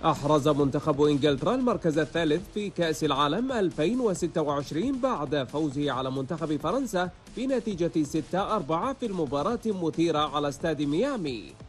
أحرز منتخب إنجلترا المركز الثالث في كأس العالم 2026 بعد فوزه على منتخب فرنسا بنتيجة 6-4 في المباراة المثيرة على استاد ميامي.